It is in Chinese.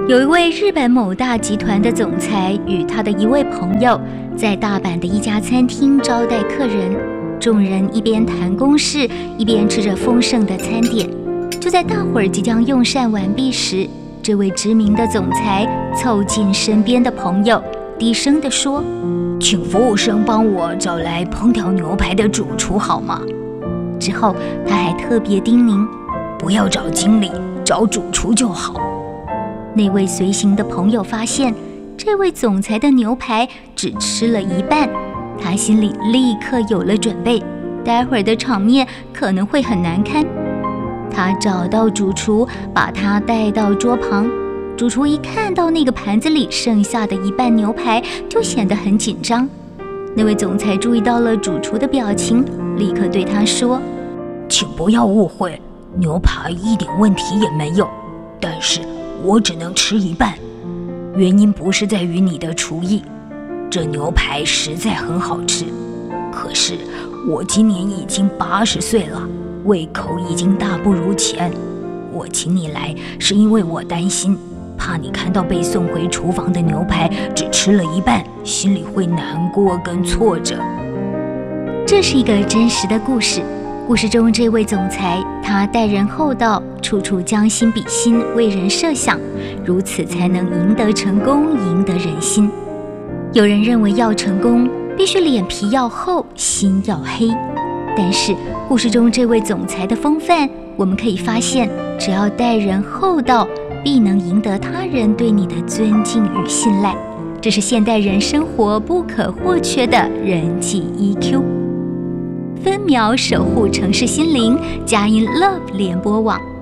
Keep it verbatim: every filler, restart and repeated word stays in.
有一位日本某大集团的总裁与他的一位朋友在大阪的一家餐厅招待客人，众人一边谈公事，一边吃着丰盛的餐点。就在大伙儿即将用膳完毕时，这位知名的总裁凑近身边的朋友，低声地说：“请服务生帮我找来烹调牛排的主厨好吗？”之后他还特别叮咛：“不要找经理，找主厨就好。”那位随行的朋友发现，这位总裁的牛排只吃了一半，他心里立刻有了准备，待会儿的场面可能会很难堪。他找到主厨，把他带到桌旁。主厨一看到那个盘子里剩下的一半牛排，就显得很紧张。那位总裁注意到了主厨的表情，立刻对他说：“请不要误会，牛排一点问题也没有，但是我只能吃一半，原因不是在于你的厨艺，这牛排实在很好吃，可是我今年已经八十岁了，胃口已经大不如前。我请你来是因为我担心，怕你看到被送回厨房的牛排只吃了一半，心里会难过跟挫折。”这是一个真实的故事。故事中这位总裁，他待人厚道，处处将心比心，为人设想，如此才能赢得成功，赢得人心。有人认为要成功，必须脸皮要厚，心要黑。但是故事中这位总裁的风范，我们可以发现，只要待人厚道，必能赢得他人对你的尊敬与信赖。这是现代人生活不可或缺的人际 E Q。分秒守护城市心灵，佳音 Love 联播网。